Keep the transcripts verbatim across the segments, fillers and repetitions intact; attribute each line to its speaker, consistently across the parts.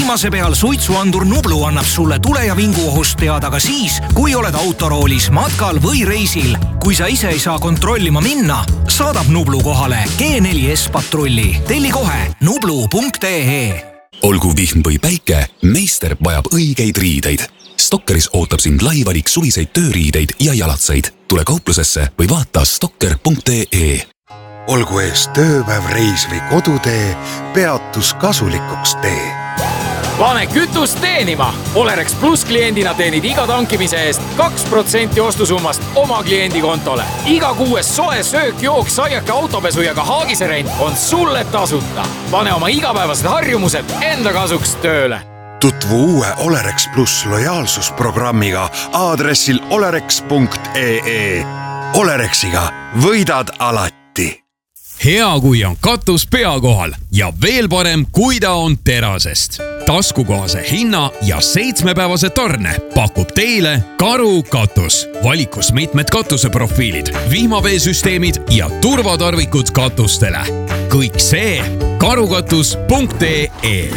Speaker 1: viimase peal suitsuandur Nublu annab sulle tule- ja vinguohust teada ka siis, kui oled autoroolis, matkal või reisil. Kui sa ise ei saa kontrollima minna, saadab Nublu kohale G neli S patrulli. Telli kohe nublu punkt ee.
Speaker 2: Olgu vihm või päike, meister vajab õigeid riideid. Stokkeris ootab sind laivalik suviseid tööriideid ja jalatseid. Tule kauplusesse või vaata stokker punkt ee.
Speaker 3: Olgu ees tööpäev, reis või kodutee, peatus kasulikuks tee.
Speaker 4: Pane kütust teenima! Olerex Plus kliendina teenid iga tankimise eest kaks protsenti ostusummast oma kliendi kontole. Iga kuues soe söök, jook, saiake, autopesu ja ka haagiserent on sulle tasuta. Pane oma igapäevased harjumused enda kasuks tööle.
Speaker 3: Tutvu uue Olerex Plus lojaalsusprogrammiga aadressil olerex punkt ee. Olerexiga võidad alati.
Speaker 5: Hea, kui on katus pea kohal ja veel parem, kui ta on terasest. Taskukohase hinna ja seitsmepäevase tarne pakub teile Karu katus. Valikus mitmed katuseprofiilid, vihmaveesüsteemid ja turvatarvikud katustele. Kõik see karukatus punkt ee.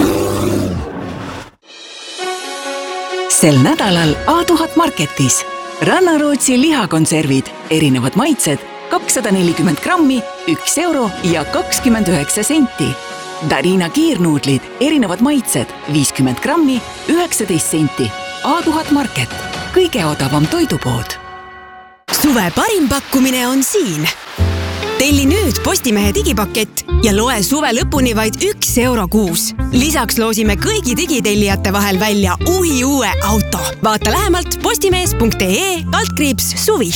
Speaker 6: Sel nädalal A tuhat Marketis Rannarootsi lihakonservid, erinevad maitsed, kakssada nelikümmend grammi, üks euro ja kakskümmend üheksa senti. Darina kiirnuudlid, erinevad maitsed, viiskümmend grammi, üheksateist senti. A tuhat Market, kõige odavam toidupood.
Speaker 7: Suve parim pakkumine on siin. Telli nüüd Postimehe digipakett ja loe suve lõpuni vaid üks euro kuus. Lisaks loosime kõigi digitellijate vahel välja uhi uue auto. Vaata lähemalt postimees punkt ee, altkriips suvi.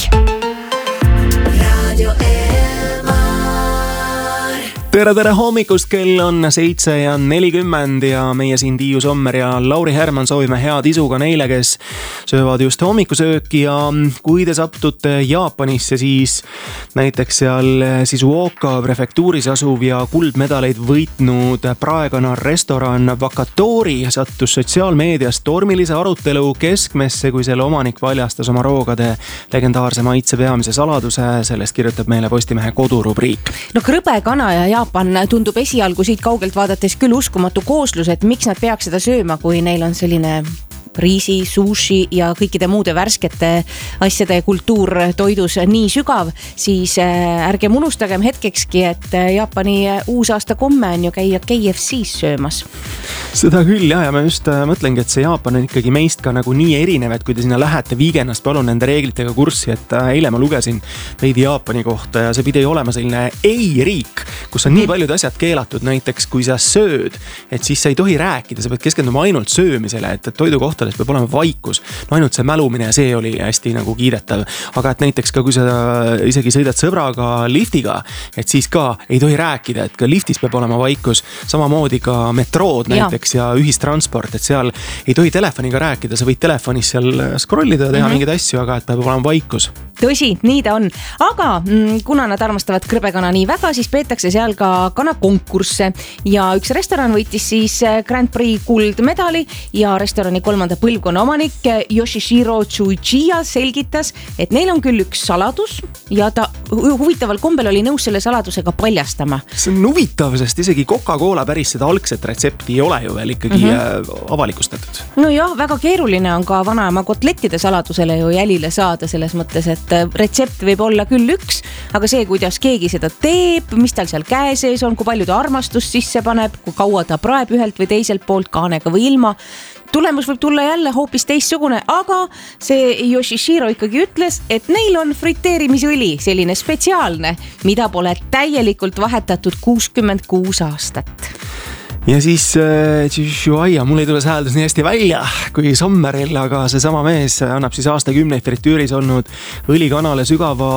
Speaker 8: Tere, tere hommikust, kell on seitse ja nelikümmend ja meie siin Tiiu Sommer ja Lauri Herman soovime head isu ka neile, kes söövad just hommikusööki ja kui te satute Jaapanisse, siis näiteks seal Shizuoka prefektuuris asuv ja kuldmedaleid võitnud praegune restoran Vakatori sattus sotsiaalmeedias tormilise arutelu keskmesse, kui selle omanik valjastas oma roogade legendaarse maitse peamise saladuse. Sellest kirjutab meile Postimehe kodurubriik.
Speaker 9: No krõbe kana ja Jaapan tundub esialgu siit kaugelt vaadates küll uskumatu kooslus, et miks nad peaks seda sööma, kui neil on selline riisi, sushi ja kõikide muude värskete asjade kultuur toidus nii sügav, siis ärgem unustagem hetkekski, et Jaapani uusaasta komme on ju käia K F C's söömas.
Speaker 8: Seda küll jah, ja ma just mõtlengi, et see Jaapan on ikkagi meist ka nagu nii erinev, et kui te sinna lähete viigenast, palun nende reeglitega kurssi, et eile ma lugesin veidi Jaapani kohta ja see pidi olema selline ei-riik, kus on nii paljud asjad keelatud, näiteks kui sa sööd, et siis sa ei tohi rääkida, sa pead keskenduma ainult söömisele, et toidu kohta peab olema vaikus. No ainult see mälumine, see oli hästi nagu kiidetav. Aga et näiteks ka kui sa isegi sõidad sõbraga liftiga, et siis ka ei tohi rääkida, et ka liftis peab olema vaikus. Samamoodi ka metrood näiteks ja, ja ühistransport, et seal ei tohi telefoniga rääkida. Sa võid telefonis seal scrollida ja teha mm-hmm. mingeid asju, aga et peab olema vaikus.
Speaker 9: Tõsi, nii ta on. Aga kuna nad armastavad krõbekana nii väga, siis peetakse seal ka kanakonkursse. Ja üks restoran võitis siis Grand Prix kuldmedali ja restorani kolmanda põlvkonna omanik Yoshishiro Tsuchiya selgitas, et neil on küll üks saladus ja ta huvitaval kombel oli nõus selle saladusega paljastama.
Speaker 8: See on huvitav, sest isegi Coca-Cola päris seda algset retsepti ei ole ju veel ikkagi mm-hmm. avalikustatud.
Speaker 9: No jah, väga keeruline on ka vanaema kotlettide saladusele ju jälile saada selles mõttes, et retsept võib olla küll üks, aga see, kuidas keegi seda teeb, mis tal seal käe sees on, kui palju ta armastust sisse paneb, kui kaua ta praeb ühelt või teiselt poolt, kaanega või ilma, tulemus võib tulla jälle hoopis teistsugune, aga see Yoshishiro ikkagi ütles, et neil on friteerimisõli, selline spetsiaalne, mida pole täielikult vahetatud kuuskümmend kuus aastat.
Speaker 8: Ja siis Tšishuaia, mul ei tule see hääldus nii hästi välja kui Sommeril, aga see sama mees annab siis aastakümneid fritüüris olnud õlikanale sügava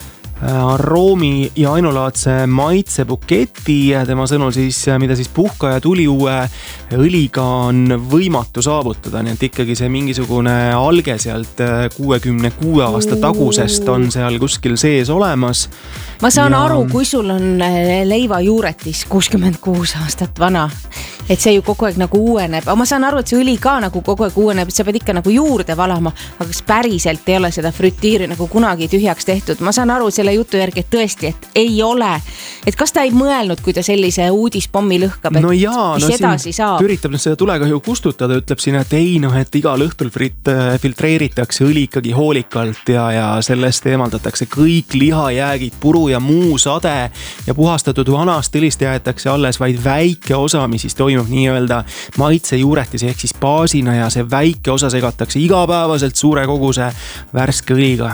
Speaker 8: aroomi ja ainulaadse maitsebuketi. Tema sõnul siis, mida siis puhka ja tuli uue õliga on võimatu saavutada, nii et ikkagi see mingisugune alge sealt kuuekümne kuue aasta tagusest on seal kuskil sees olemas.
Speaker 9: ma saan
Speaker 8: ja...
Speaker 9: aru, kui sul on leivajuuretis kuuskümmend kuus aastat vana, et see ju kogu aeg nagu uueneb, aga ma saan aru, et see õli ka nagu kogu aeg uueneb, et sa pead ikka nagu juurde valama, aga kas päriselt ei ole seda frütiiri nagu kunagi tühjaks tehtud. Ma saan aru selle jutu järgi, et tõesti, et ei ole. Et kas ta ei mõelnud, kui ta sellise uudispommi lõhkab, et
Speaker 8: no jaa,
Speaker 9: mis
Speaker 8: no
Speaker 9: edasi saab?
Speaker 8: Üritab nüüd seda tulekahju kustutada, ütleb siin, et ei noh, et igal õhtul frit, filtreeritakse õli ikkagi hoolikalt ja, ja sellest eemaldatakse kõik lihajäägid, puru ja muu sade ja puhastatud vanast õlist jäetakse alles vaid väike osa, mis siis toimub nii-öelda maitsejuuretis ehk siis baasina ja see väike osa segatakse igapäevaselt suure koguse värske õliga.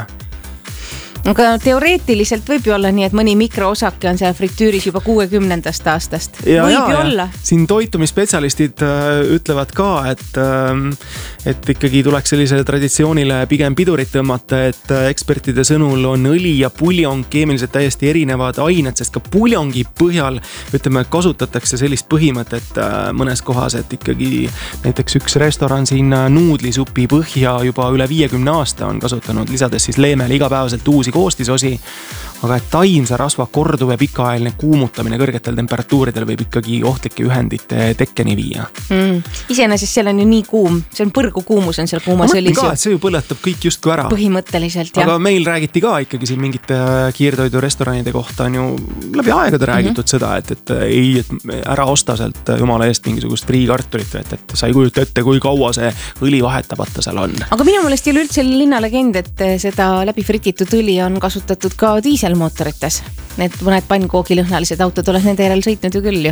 Speaker 9: Aga teoreetiliselt võib ju olla nii, et mõni mikroosake on seal fritüüris juba kuuekümnendast aastast.
Speaker 8: Ja,
Speaker 9: võib
Speaker 8: ja,
Speaker 9: ju
Speaker 8: ja.
Speaker 9: olla.
Speaker 8: Siin toitumisspetsialistid äh, ütlevad ka, et, äh, et ikkagi tuleks sellisele traditsioonile pigem pidurit tõmmata, et äh, ekspertide sõnul on õli ja puljong keemiliselt täiesti erinevad ained, sest ka puljongi põhjal ütleme, kasutatakse sellist põhimõtet äh, mõnes kohas, et ikkagi näiteks üks restoran siin nuudlisupi põhja juba üle viiekümne aasta on kasutanud, lisades siis leemele igapäevaselt uusi koostisosi, aga et taimsa rasva korduv ja pikaajaline kuumutamine kõrgetel temperatuuridel võib ikkagi ohtlike ühendite tekkeni viia.
Speaker 9: Mm. Iseenesest seal on ju nii kuum, see on põrgu kuumus on seal kuumas õlis.
Speaker 8: Ka, et see ju põletab kõik justkui ära.
Speaker 9: Põhimõtteliselt, jah.
Speaker 8: Aga meil räägiti ka ikkagi siin mingite kiirtoidurestoranide kohta on ju läbi aegade räägitud mm-hmm. seda, et, et ei, et ära osta sealt jumala eest mingisugust friikartulit, et, et sa ei kujuta ette, kui kaua see õli vahetamata seal on.
Speaker 9: Aga minu meelest ei ole üldse linnalegend, et seda läbi frititud õli on kasutatud ka diiselmootorites. Need mõned pannkoogilõhnalised autod oled nende järel sõitnud ju küll ju.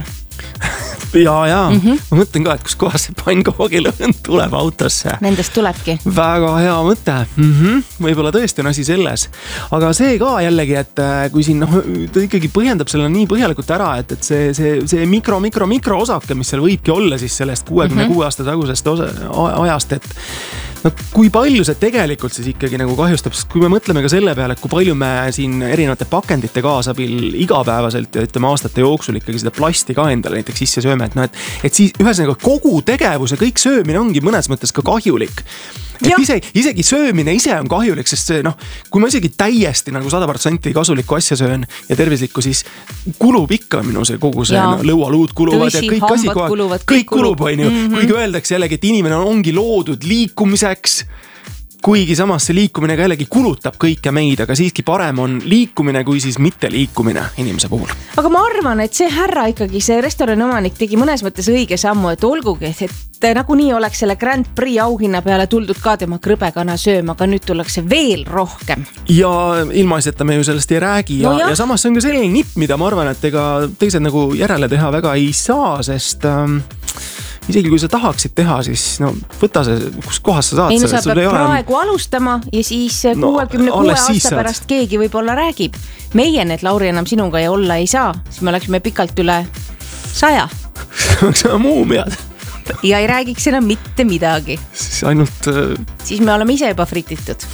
Speaker 8: Ja, ja.
Speaker 9: Mm-hmm.
Speaker 8: Ma mõtlen ka, et kus kohas see pannkoogilõhn tuleb autosse.
Speaker 9: Nendest tulebki.
Speaker 8: Väga hea mõte. Mm-hmm. Võib-olla tõesti on asi selles. Aga see ka jällegi, et kui siin noh, ta ikkagi põhjendab selle nii põhjalikult ära, et, et see, see, see mikro, mikro, mikro osake, mis seal võibki olla siis sellest kuuekümne kuue aasta tagusest osa, ajast, et no kui palju see tegelikult siis ikkagi nagu kahjustab, sest kui me mõtleme ka selle peale, et kui palju me siin erinevate pakendite kaasabil igapäevaselt ja ütleme aastate jooksul ikkagi seda plasti ka endale näiteks sisse sööme, et noh, et, et siis ühesõnaga kogu tegevus ja kõik söömine ongi mõnes mõttes ka kahjulik. Et ise, isegi söömine ise on kahjulik, sest see noh, kui ma isegi täiesti nagu sada protsenti kasulikku asja söön ja tervislikku, siis kulub ikka minu see kogu see no, lõualuud kuluvad Tõsi, ja kõik asi kohe,
Speaker 9: kuluvad,
Speaker 8: kõik kulub, on ju. Mm-hmm. Kuigi öeldakse jällegi, et inimene ongi loodud liikumiseks, kuigi samas see liikumine ka jällegi kulutab kõike meid, aga siiski parem on liikumine kui siis mitte liikumine inimese puhul.
Speaker 9: Aga ma arvan, et see härra ikkagi, see restorani omanik tegi mõnes mõttes õige sammu, et olgugi, et nagunii oleks selle Grand Prix auhinna peale tuldud ka tema krõbekana sööma, aga nüüd tullakse veel rohkem.
Speaker 8: Ja ilmaiseta me ju sellest ei räägi ja, no ja samas see on ka selline nipp, mida ma arvan, et ega teised nagu järele teha väga ei saa, sest ähm, isegi kui sa tahaksid teha, siis no võta see, kus kohas sa saad.
Speaker 9: Ei no sa pead praegu ole... alustama ja siis kuuekümne kuue aasta saad. Pärast keegi võib-olla räägib. Meie need, Lauri, enam sinuga ei olla ei saa, siis me oleksime pikalt üle saja.
Speaker 8: See on muumiad.
Speaker 9: Ja ei räägiks enam mitte midagi.
Speaker 8: Siis ainult...
Speaker 9: Siis me oleme ise juba frititud.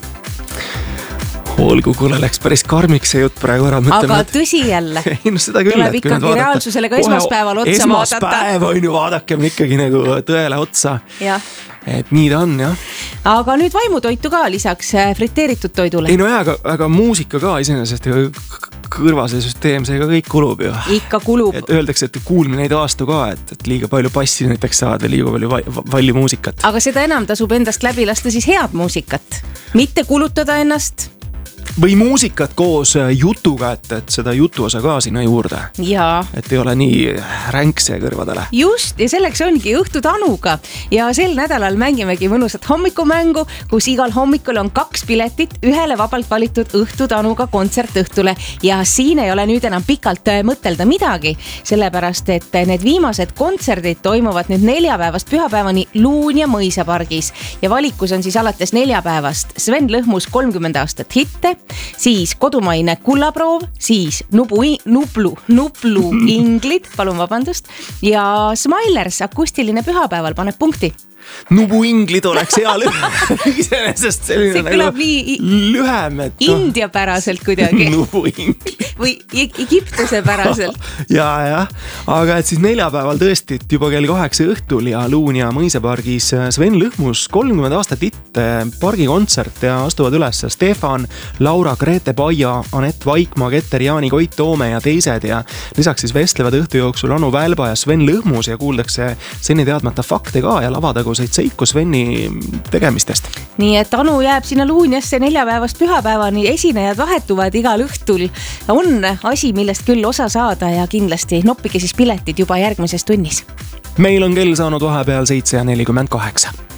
Speaker 8: Olgu, kuule, läks päris karmiks see jutt praegu ära.
Speaker 9: Aga et... tõsi jälle.
Speaker 8: Ei, no seda küll,
Speaker 9: tuleb ikkagi reaalsusele ka esmaspäeval otsa
Speaker 8: esmaspäev
Speaker 9: vaadata.
Speaker 8: Esmaspäev on ju, vaadakem ikkagi nagu tõele otsa.
Speaker 9: Ja.
Speaker 8: Et nii ta on, jah.
Speaker 9: Aga nüüd vaimutoitu ka lisaks friteeritud toidule.
Speaker 8: Ei no jah, aga, aga muusika ka iseenesest kõrvase süsteem, see ka kõik kulub ju.
Speaker 9: Ikka kulub.
Speaker 8: Et öeldakse, et kuulmine ei taastu ka, et, et liiga palju passi näiteks saad või liiga palju valli muusikat.
Speaker 9: Aga seda enam tasub endast läbi lasta siis head muusikat. Mitte kulutada ennast.
Speaker 8: Või muusikat koos jutuga, et, et seda jutuosa ka sinna juurde.
Speaker 9: Jaa.
Speaker 8: Et ei ole nii ränk see kõrvadele.
Speaker 9: Just, ja selleks ongi õhtutanuga. Ja sel nädalal mängimegi mõnusat hommikumängu, kus igal hommikul on kaks piletit ühele vabalt valitud õhtutanuga kontsertõhtule. Ja siin ei ole nüüd enam pikalt mõtelda midagi, sellepärast, et need viimased kontserdid toimuvad nüüd neljapäevast pühapäevani Luun ja Mõisapargis. Ja valikus on siis alates neljapäevast Sven Lõhmus kolmkümmend aastat hitte, siis kodumaine kullaproov, siis nubu, nublu, nublu inglid, palun vabandust, ja Smilers akustiline pühapäeval paneb punkti.
Speaker 8: nubuinglid oleks hea lühem. Iseenesest selline
Speaker 9: see kõlab nii
Speaker 8: lühem, et
Speaker 9: India päraselt kuidagi.
Speaker 8: Nubuinglid.
Speaker 9: Või Egiptuse päraselt.
Speaker 8: ja, jah, aga et siis neljapäeval tõesti juba kell kaheksa õhtul ja Luunja mõisapargis Sven Lõhmus kolmkümmend aastat itte pargikontsert ja astuvad üles Stefan, Laura, Grete Paia, Anett Vaikmaa, Keter, Jaani Koit, Toome ja teised ja lisaks siis vestlevad õhtu jooksul Anu Välba ja Sven Lõhmus ja kuuldakse seni teadmata fakte ka ja lavataguseid seiku Sveni tegemistest.
Speaker 9: Nii et Anu jääb sinna Luunjasse neljapäevast pühapäevani, esinejad vahetuvad igal õhtul. On asi, millest küll osa saada ja kindlasti noppige siis piletid juba järgmises tunnis.
Speaker 8: Meil on kell saanud vahepeal seitse ja nelikümmend kaheksa.